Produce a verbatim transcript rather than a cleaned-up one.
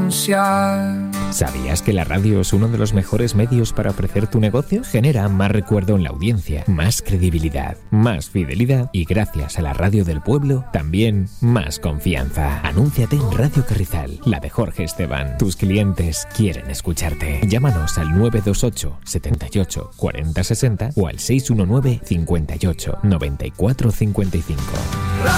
pronunciar. ¿Sabías que la radio es uno de los mejores medios para ofrecer tu negocio? Genera más recuerdo en la audiencia, más credibilidad, más fidelidad y gracias a la radio del pueblo, también más confianza. Anúnciate en Radio Carrizal, la de Jorge Esteban. Tus clientes quieren escucharte. Llámanos al nueve dos ocho, setenta y ocho, cuarenta, sesenta o al seis uno nueve, cincuenta y ocho, noventa y cuatro cincuenta y cinco.